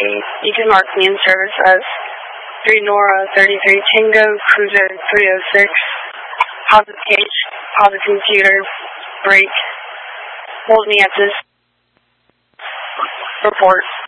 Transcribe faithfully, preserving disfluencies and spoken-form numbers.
eight. You can mark me in service as three Nora, thirty-three Tango, Cruiser three oh six, positive gauge, positive computer, brake. Hold me at this report.